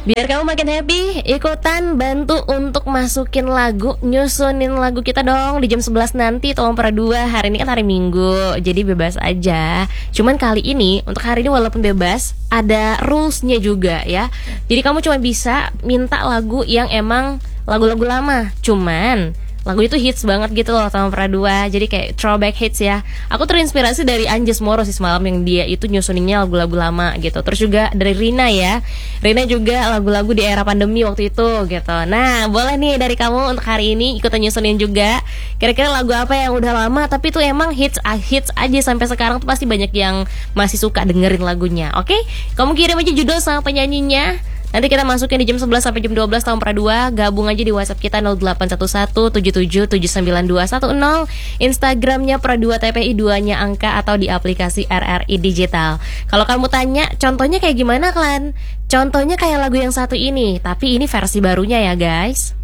Biar kamu makin happy, ikutan bantu untuk masukin lagu, nyusunin lagu kita dong di jam 11 nanti. Tolong per 2, hari ini kan hari Minggu, jadi bebas aja. Cuman kali ini, untuk hari ini walaupun bebas, ada rulesnya juga ya. Jadi kamu cuma bisa minta lagu yang emang lagu-lagu lama. Cuman lagu itu hits banget gitu loh sama Pradua. Jadi kayak throwback hits ya. Aku terinspirasi dari Anjas Moro sih semalam, yang dia itu nyusuninnya lagu-lagu lama gitu. Terus juga dari Rina ya. Rina juga lagu-lagu di era pandemi waktu itu gitu. Nah, boleh nih dari kamu untuk hari ini ikutan nyusunin juga. Kira-kira lagu apa yang udah lama tapi tuh emang hits aja sampai sekarang tuh pasti banyak yang masih suka dengerin lagunya. Oke? Kamu kirim aja judul sama penyanyinya. Nanti kita masukin di jam 11 sampai jam 12 tahun Pradua. Gabung aja di WhatsApp kita 081177779210. Instagramnya Pradua TPI 2-nya angka, atau di aplikasi RRI Digital. Kalau kamu tanya contohnya kayak gimana, Klan? Contohnya kayak lagu yang satu ini, tapi ini versi barunya ya guys.